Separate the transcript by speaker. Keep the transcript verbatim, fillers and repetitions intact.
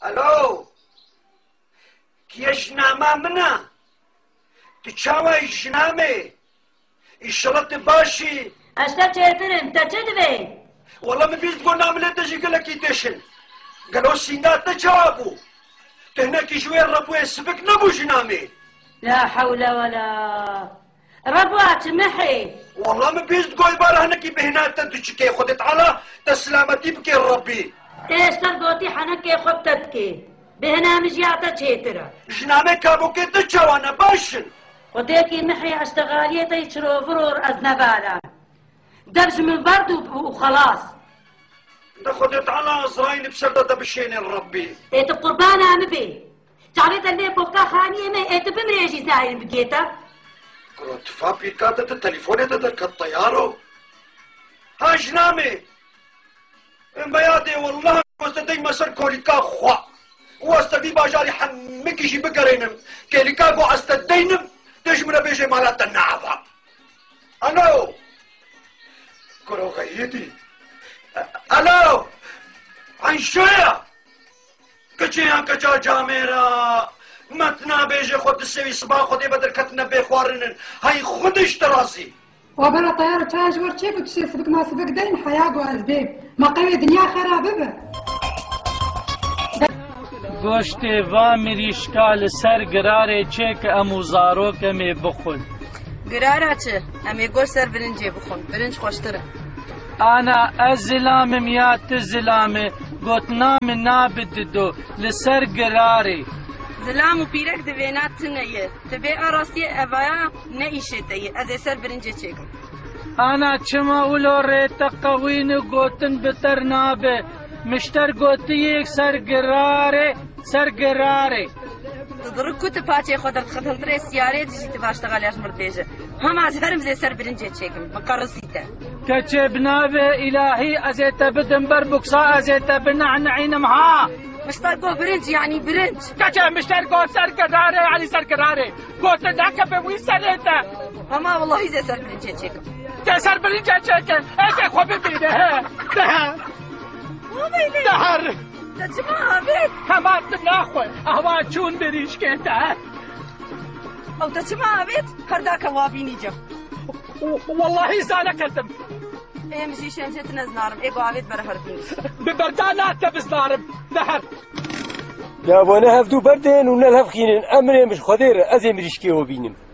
Speaker 1: الو کیه جناما منه تو چاوه جنامه ایشالله تو باشی
Speaker 2: اشتا چهترم تا چه دوی؟
Speaker 1: والله من بیست گو نامله تجی گلکی دشن گلو سینگات نچوابو تهنکی شوی ربوی سبک نبو جنامه
Speaker 2: لا حول ولا ربوات محي
Speaker 1: والله من بیست گوی باره هنکی بهنات تدوچکی خودت علا تسلامتی بکی ربی
Speaker 2: ايش ترقوتي حنكي خبتتكي بهنا مجيعتا تشيترا
Speaker 1: جنامه كابو كي تجوانا باشن
Speaker 2: وديكي محي اشتغالية يشرو فرور ازنبالا درج من برد وخلاص
Speaker 1: ده خودت على ازراين بسردة دبشين الربي
Speaker 2: ايت قربانا عم بي تعريت اللي بوكا خانية ما ايت بمريجي زاين بقيتا
Speaker 1: كروت فابي كاتت التليفون ده درك الطيارو ها جنامه بيادي والله واستدي مسر كوليكا خوا واستدي باجاري حمكي شي بقرينم كوليكا قو استدينم تجمنا بيجي مالات النعفة الو كرو غيدي الو عن شوية كجيان كجا جاميرا متنا بيجي خود السوي صباح خودي بدر كتنا بيخوارنن هاي خودش تراسي
Speaker 3: وبلا طيارة تاج ورشيك وتشي سبك ما سبك دين حياة وأسباب ما قوي دنيا خرابة به
Speaker 4: گوشت و مریشکال سر گراره چه که امو زاروک امی بخون
Speaker 5: گراره چه؟ امی گوش سر برنجی بخون برنج خوشتره
Speaker 4: انا از زلامم یا تزلامه گوتنام نابد دو لسر گراره
Speaker 5: زلام و پیرک دوینات تنیه تبه آراستی اوایا نیشه تیه از سر برنجی چکم
Speaker 4: انا چما اولو ریتا قوین گوتن بتر نابه مشتر گوتی یک سرگراره سرگراره
Speaker 5: تدرك كنت باتي خدرت ختم تري سيارة تجي تباشتغل ياش مرتجة هم از هرم زي سر برنجة تشيكم مقرصيته
Speaker 4: كتشبنا إلهي أزيت بدن بربكسا أزيت بنعنعين معها
Speaker 5: مشتركو برنج يعني برنج
Speaker 4: كتشب مشتركو سرقراري يعني سرقراري قلت ذاك بوي سريته
Speaker 5: هما والله زي سر برنجة تشيكم
Speaker 4: سر برنجة تشيكم ايش خوبي بيده ده دهر
Speaker 5: تجمع بيت
Speaker 4: همات ناخوي اهوا چون بريش كيتا
Speaker 5: او تجمع بيت هرداك وابيني جم
Speaker 4: والله زانا كلتم
Speaker 5: ايه مشي شنجت نزنارم ايه قاعد برهر بينس
Speaker 4: ببردانا تبزنارم دهر
Speaker 6: يا وانا هفدو بردين ونلهف خينن امري مش خدير ازي مريشكي وبينم